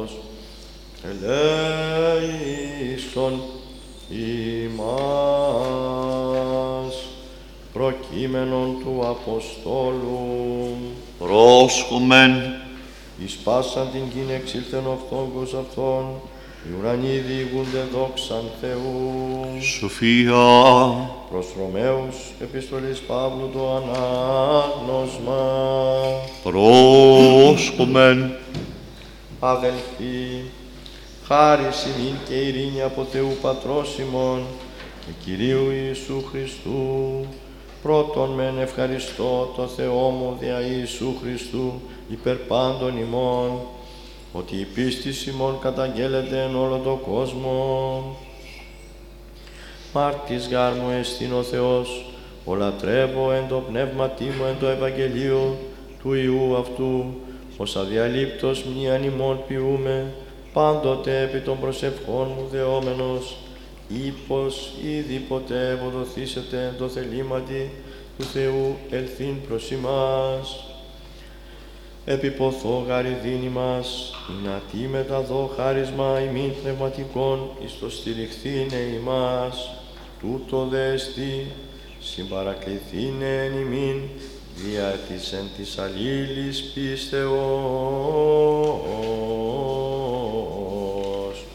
Θεός, ελέησον ημάς, προκείμενον του Αποστόλου. Πρόσχομεν. Εις πάσαν την γην εξήλθεν ο φθόγκος αυτών, οι ουρανοί διηγούνται δόξαν Θεού. Σοφία. Προς Ρωμαίους, επιστολής Παύλου το ανάγνωσμα. Πρόσχομεν. Αδελφοί, χάρις ημίν και ειρήνη από Θεού Πατρός ημών και Κυρίου Ιησού Χριστού. Πρώτον μεν ευχαριστώ το Θεό μου δια Ιησού Χριστού υπερ πάντων ημών, ότι η πίστη ημών καταγγέλλεται εν όλο το κόσμο. Μάρτης γάρ μου εστίν ο Θεός, ο λατρεύω εν το πνεύματί μου εν το Ευαγγελίο του Υιού αυτού, ως αδιαλείπτως μνήαν ημών ποιούμε, πάντοτε επί των προσευχών μου δεόμενος, ύπος ήδη ποτέ ευοδοθήσετε το θελήματι του Θεού ελθύν προς ημάς. Επιποθώ γαριδίνη μας, να τι μεταδώ χάρισμα ημίν πνευματικών, εις το στηριχθήνε ημάς, τούτο δε εστί, συμπαρακληθήνε εν ημίν, δια της εν της αλλήλης πίστεως.